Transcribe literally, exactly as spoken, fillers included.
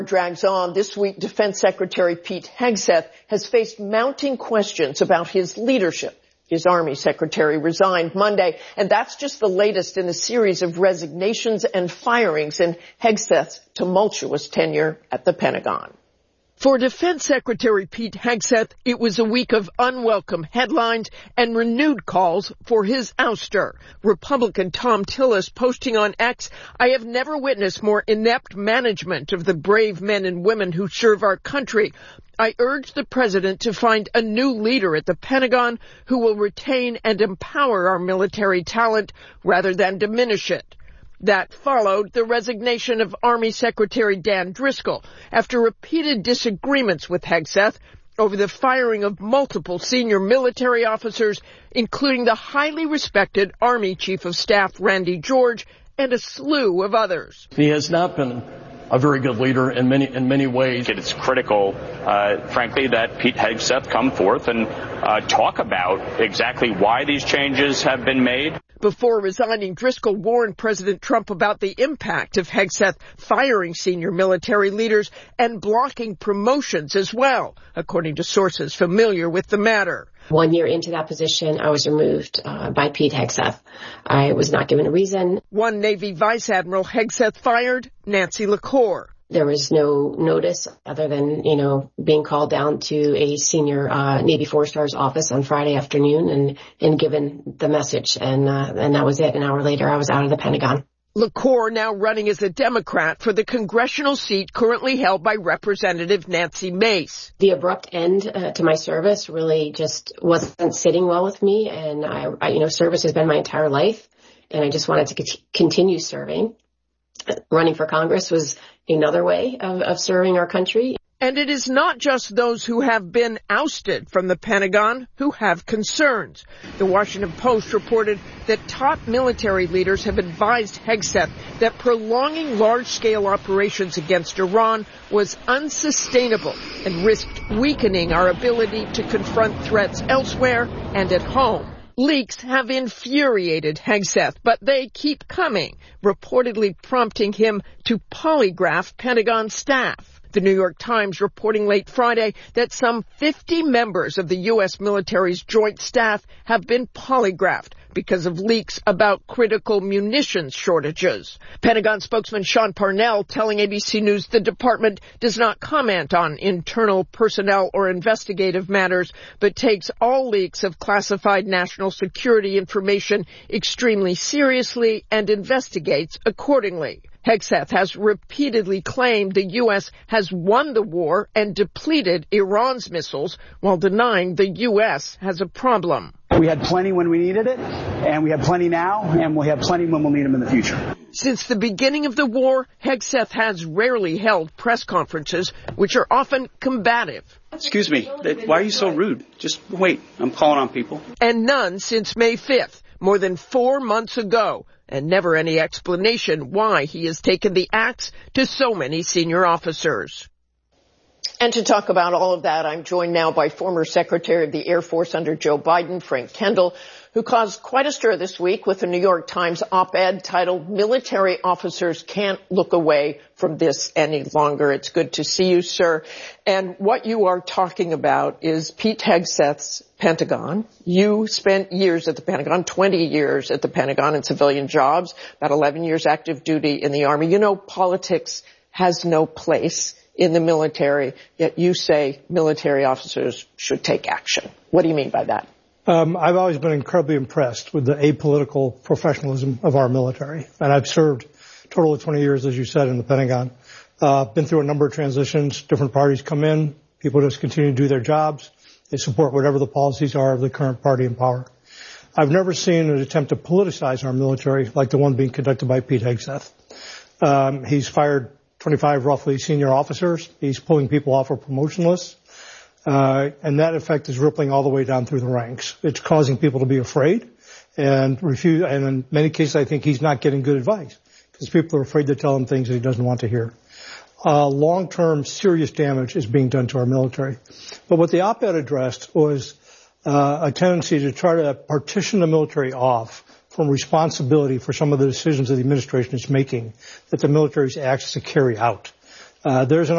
Drags on. This week, Defense Secretary Pete Hegseth has faced mounting questions about his leadership. His Army Secretary resigned Monday, and that's just the latest in a series of resignations and firings in Hegseth's tumultuous tenure at the Pentagon. For Defense Secretary Pete Hegseth, it was a week of unwelcome headlines and renewed calls for his ouster. Republican Thom Tillis posting on X, "I have never witnessed more inept management of the brave men and women who serve our country. I urge the president to find a new leader at the Pentagon who will retain and empower our military talent rather than diminish it." That followed the resignation of Army Secretary Dan Driscoll after repeated disagreements with Hegseth over the firing of multiple senior military officers, including the highly respected Army Chief of Staff Randy George and a slew of others. He has not been a very good leader in many in many ways. It's critical, uh, frankly, that Pete Hegseth come forth and uh, talk about exactly why these changes have been made. Before resigning, Driscoll warned President Trump about the impact of Hegseth firing senior military leaders and blocking promotions as well, according to sources familiar with the matter. One year into that position, I was removed uh, by Pete Hegseth. I was not given a reason. One Navy Vice Admiral Hegseth fired, Nancy LaCour. There was no notice other than, you know, being called down to a senior uh, Navy four-stars office on Friday afternoon and, and given the message. And, uh, and that was it. An hour later, I was out of the Pentagon. LaCour now running as a Democrat for the congressional seat currently held by Representative Nancy Mace. The abrupt end uh, to my service really just wasn't sitting well with me. And, I, I, you know, service has been my entire life. And I just wanted to c- continue serving. Running for Congress was another way of, of serving our country. And it is not just those who have been ousted from the Pentagon who have concerns. The Washington Post reported that top military leaders have advised Hegseth that prolonging large-scale operations against Iran was unsustainable and risked weakening our ability to confront threats elsewhere and at home. Leaks have infuriated Hegseth, but they keep coming, reportedly prompting him to polygraph Pentagon staff. The New York Times reporting late Friday that some fifty members of the U S military's joint staff have been polygraphed because of leaks about critical munitions shortages. Pentagon spokesman Sean Parnell telling A B C News the department does not comment on internal personnel or investigative matters, but takes all leaks of classified national security information extremely seriously and investigates accordingly. Hegseth has repeatedly claimed the U S has won the war and depleted Iran's missiles while denying the U S has a problem. We had plenty when we needed it, and we have plenty now, and we'll have plenty when we'll need them in the future. Since the beginning of the war, Hegseth has rarely held press conferences, which are often combative. Excuse me, why are you so rude? Just wait, I'm calling on people. And none since May fifth, more than four months ago. And never any explanation why he has taken the axe to so many senior officers. And to talk about all of that, I'm joined now by former Secretary of the Air Force under Joe Biden, Frank Kendall, who caused quite a stir this week with a New York Times op-ed titled, "Military Officers Can't Look Away from This Any Longer." It's good to see you, sir. And what you are talking about is Pete Hegseth's Pentagon. You spent years at the Pentagon, twenty years at the Pentagon in civilian jobs, about eleven years active duty in the Army. You know, politics has no place in the military, yet you say military officers should take action. What do you mean by that? Um, I've always been incredibly impressed with the apolitical professionalism of our military. And I've served a total of twenty years, as you said, in the Pentagon. Uh, been through a number of transitions. Different parties come in. People just continue to do their jobs. They support whatever the policies are of the current party in power. I've never seen an attempt to politicize our military like the one being conducted by Pete Hegseth. Um, he's fired twenty-five roughly senior officers. He's pulling people off of promotion lists. Uh, and that effect is rippling all the way down through the ranks. It's causing people to be afraid and refuse. And in many cases, I think he's not getting good advice because people are afraid to tell him things that he doesn't want to hear. Uh, long-term serious damage is being done to our military. But what the op-ed addressed was uh, a tendency to try to partition the military off from responsibility for some of the decisions that the administration is making that the military is asked to carry out. Uh, there's an